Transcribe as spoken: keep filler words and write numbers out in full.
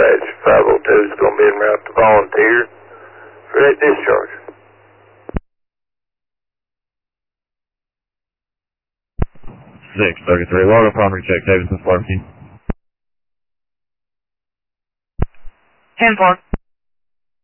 dispatch. five oh two is going to be en route to Volunteer for that discharge. six thirty-three, log upon recheck, Davidson Barbecue. ten four.